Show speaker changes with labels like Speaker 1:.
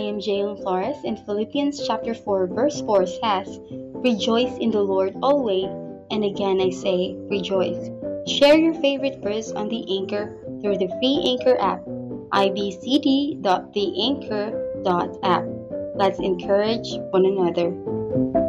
Speaker 1: am Jaylon Flores, and Philippians chapter 4 verse 4 says, "Rejoice in the Lord always, and again I say, rejoice." Share your favorite verse on the Anchor through the free Anchor app, ibcd.theanchor.app. Let's encourage one another.